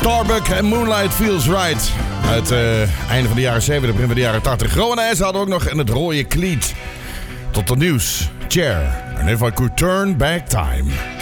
Starbuck en Moonlight Feels Right. Uit einde van de jaren 70, begin van de jaren 80. Rowanese hadden ook nog in het rode klied. Tot het nieuws. Cher. And if I could turn back time.